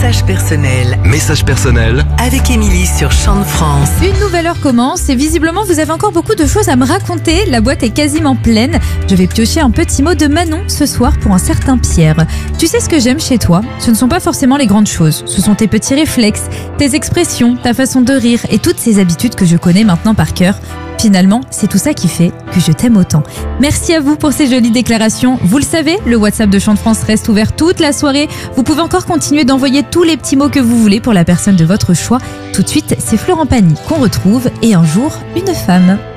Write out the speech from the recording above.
Message personnel. Message personnel Avec Émilie sur Chant de France. Une nouvelle heure commence et visiblement vous avez encore beaucoup de choses à me raconter. La boîte est quasiment pleine. Je vais piocher un petit mot de Manon ce soir pour un certain Pierre. Tu sais ce que j'aime chez toi ? Ce ne sont pas forcément les grandes choses. Ce sont tes petits réflexes, tes expressions, ta façon de rire et toutes ces habitudes que je connais maintenant par cœur. Finalement, c'est tout ça qui fait que je t'aime autant. Merci à vous pour ces jolies déclarations. Vous le savez, le WhatsApp de Chant de France reste ouvert toute la soirée. Vous pouvez encore continuer d'envoyer tous les petits mots que vous voulez pour la personne de votre choix. Tout de suite, c'est Florent Pagny qu'on retrouve et un jour, une femme.